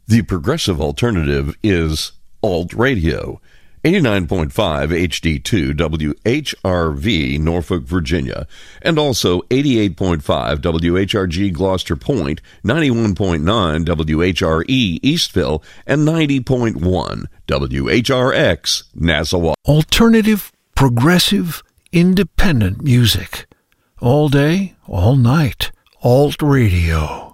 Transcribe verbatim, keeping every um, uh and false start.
The progressive alternative is Alt Radio. eighty-nine point five H D two W H R V, Norfolk, Virginia, and also eighty-eight point five W H R G Gloucester Point, ninety-one point nine W H R E Eastville, and ninety point one W H R X Nassau. Alternative, progressive, independent music. All day, all night. Alt Radio.